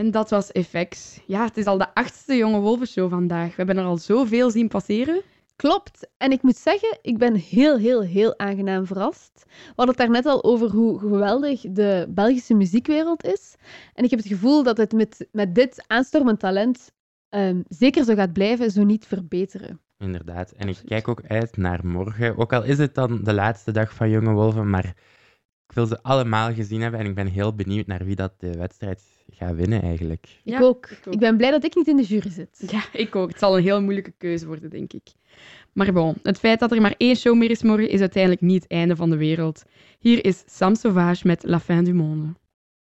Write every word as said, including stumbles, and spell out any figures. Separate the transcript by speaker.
Speaker 1: En dat was F X. Ja, het is al de achtste Jonge Wolven-show vandaag. We hebben er al zoveel zien passeren.
Speaker 2: Klopt. En ik moet zeggen, ik ben heel, heel, heel aangenaam verrast. We hadden het daarnet al over hoe geweldig de Belgische muziekwereld is. En ik heb het gevoel dat het met, met dit aanstormend talent um, zeker zo gaat blijven, zo niet verbeteren.
Speaker 3: Inderdaad. En ik kijk ook uit naar morgen. Ook al is het dan de laatste dag van Jonge Wolven, maar ik wil ze allemaal gezien hebben en ik ben heel benieuwd naar wie dat de wedstrijd gaat winnen eigenlijk.
Speaker 1: Ja,
Speaker 2: ik, ook.
Speaker 1: ik ook.
Speaker 2: Ik ben blij dat ik niet in de jury zit.
Speaker 1: Ja, ik ook. Het zal een heel moeilijke keuze worden, denk ik. Maar bon, het feit dat er maar één show meer is morgen is uiteindelijk niet het einde van de wereld. Hier is Sam Sauvage met La Fin du Monde.